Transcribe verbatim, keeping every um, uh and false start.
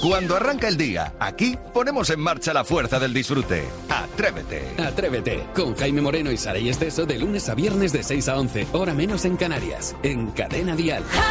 Cuando arranca el día, aquí ponemos en marcha la fuerza del disfrute. Atrévete. Atrévete, con Jaime Moreno y Saray Esteso de lunes a viernes de seis a once, hora menos en Canarias, en Cadena Dial.